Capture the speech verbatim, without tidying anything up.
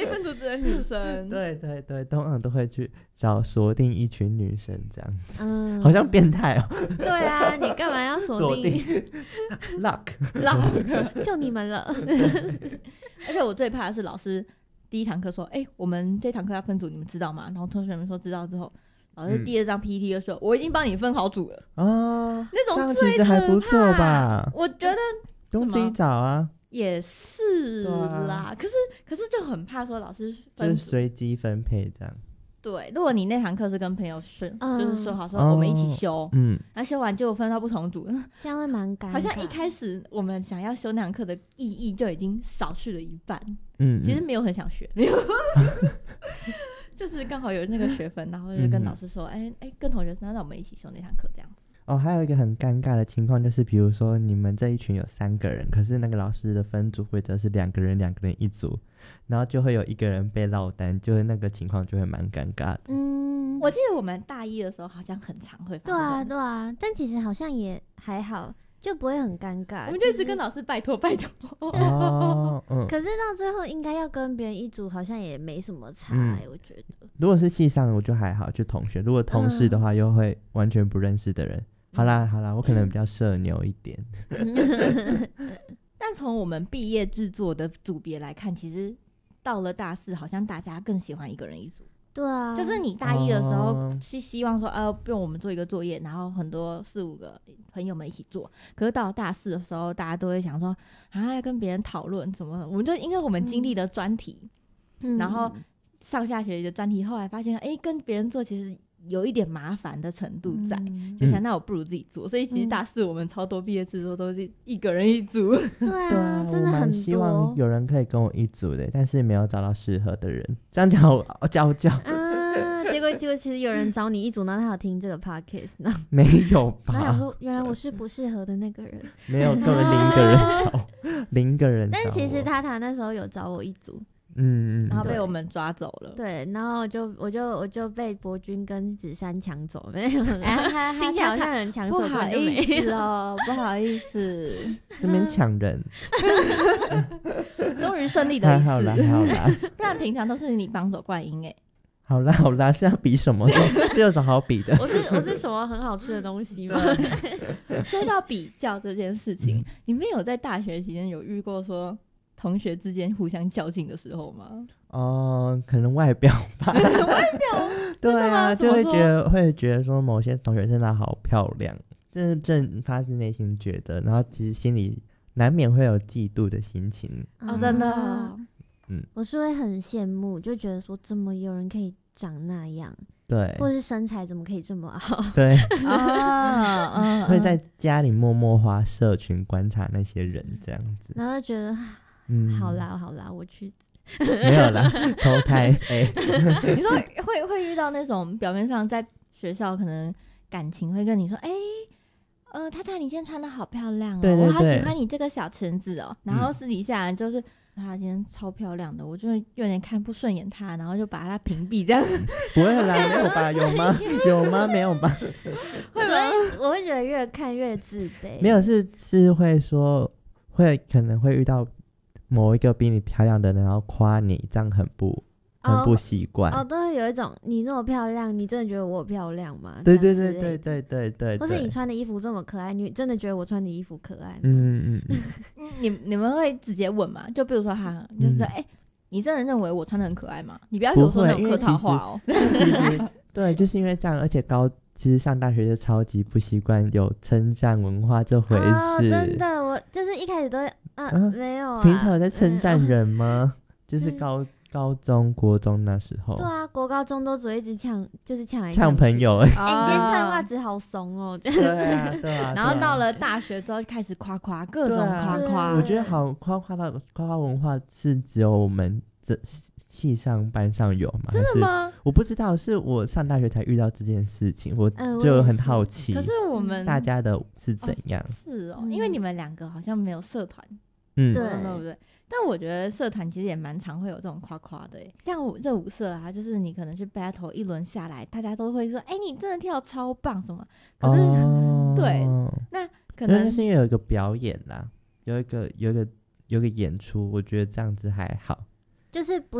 以分组只有女生。 对对对，通常都会去找锁定一群女生这样子， 嗯， 好像变态哦。 对啊，你干嘛要锁定 ？Lock Lock 就你们了。 而且我最怕的是老师第一堂课说：“哎、欸，我们这堂课要分组，你们知道吗？”然后同学们说知道之后，老师第二张 P P T 就说：“嗯、我已经帮你分好组了。”哦，那种最可怕， 这样其实还不错吧？ 我觉得不用自己找啊。 也是啦， 啊、 可是可是就很怕说老师分就是随机分配这样。 对，如果你那堂课是跟朋友说、嗯，就是说好说我们一起修，哦、嗯，那修完就分到不同组， 这样会蛮尴尬。 好像一开始我们想要修那堂课的意义就已经少去了一半， 嗯， 其实没有很想学，就是刚好有那个学分，然后就跟老师说，哎、嗯、哎、欸，跟同学说，那我们一起修那堂课这样子。 哦，还有一个很尴尬的情况就是，比如说你们这一群有三个人，可是那个老师的分组规则是两个人两个人一组，然后就会有一个人被落单，就是那个情况就会蛮尴尬的。 嗯，我记得我们大一的时候好像很常会发生。 对啊对啊，但其实好像也还好，就不会很尴尬。 我们就一直跟老师拜托拜托。 哦，嗯。 可是到最后应该要跟别人一组，好像也没什么差、欸嗯、我觉得。如果是系上我就还好，就同学；如果同事的话，又会完全不认识的人。嗯好啦好啦，我可能比较社牛一点。 但从我们毕业制作的组别来看，其实到了大四，好像大家更喜欢一个人一组。 对啊， 就是你大一的时候是希望说，呃、哦，不用我们做一个作业，然后很多四五个朋友们一起做。可是到了大四的时候，大家都会想说，啊，要跟别人讨论什么？我们就因为我们经历了专题、嗯，然后上下学期的专题，后来发现，哎，跟别人做其实有一点麻烦的程度在，嗯、就想那我不如自己做，所以其实大四我们超多毕业制作都是一个人一组。 对啊，真的很多。我蛮希望有人可以跟我一组的，但是没有找到适合的人。这样讲我教教啊，结果结果其实有人找你一组，然后他有听这个 podcast 呢？ 没有吧？ 他想说，原来我是不适合的那个人。 没有，根本零个人找，零个人找。 但其实他他那时候有找我一组。 嗯， 然后被我们抓走了。 对，然后就我就我就被博君跟芷珊抢走，没有，听起来好像很抢手， 不好意思哦，不好意思， 那边抢人， 终于顺利的一次， 还好啦，还好啦， 不然平常都是你绑走冠英哎。 好啦好啦，是要比什么？这有什么好比的？ 我是我是什么很好吃的东西吗？ 说到比较这件事情，嗯、你们有在大学期间有遇过说同学之间互相较劲的时候吗？ 哦、呃，可能外表吧。 外表？ 对啊，就会觉得会觉得说某些同学真的好漂亮，就是正发自内心觉得，然后其实心里难免会有嫉妒的心情。 哦，真的、 哦。嗯，我是会很羡慕，就觉得说怎么有人可以长那样， 对， 或者是身材怎么可以这么好， 对啊，嗯， 会在家里默默滑社群观察那些人这样子， 然后觉得，嗯，好啦好啦，我去， 没有啦，偷拍，哎、 欸，你说会会遇到那种表面上在学校可能感情会跟你说，哎、欸。呃，太太，你今天穿的好漂亮哦， 对对对， 我好喜欢你这个小裙子哦。然后私底下就是、嗯、她今天超漂亮的，我就有点看不顺眼她，然后就把她屏蔽这样子。 不会啦，没有吧？有吗？有吗？没有吧？ 所以我会觉得越看越自卑。 没有，是是会说会可能会遇到某一个比你漂亮的人，然后夸你，这样很不。很不习惯哦，都会有一种你那么漂亮，你真的觉得我漂亮吗？ 对对对对对对对， 或是你穿的衣服这么可爱，你真的觉得我穿的衣服可爱吗？ 嗯嗯嗯，你你们会直接问吗？就比如说哈，就是说，哎、嗯欸，你真的认为我穿的很可爱吗？你不要给我说那种客套话哦。 其实对，就是因为这样，而且高其实上大学就超级不习惯有称赞文化这回事。 哦，真的，我就是一开始都会啊，啊没有啊。 平常有在称赞人吗？嗯、就是高。高中、国中那时候， 对啊，国高中都只会一直抢，就是抢来抢朋友。 哎、欸，你今天穿袜子好怂哦。 对啊，对啊。 然后到了大学之后，就开始夸夸，各种夸夸、 啊。我觉得好夸夸到夸夸文化是只有我们这系上班上有吗？ 真的吗？ 我不知道，是我上大学才遇到这件事情，我就很好奇。 呃、可是我们大家的是怎样？ 哦是哦、嗯，因为你们两个好像没有社团。 嗯， 对对不对？但我觉得社团其实也蛮常会有这种夸夸的耶，像热舞社啊，就是你可能去 battle 一轮下来，大家都会说，哎、欸，你真的跳超棒什么？可是，哦、对，那可能是因为有一个表演啦，有一个有一个有一个演出，我觉得这样子还好。 就是不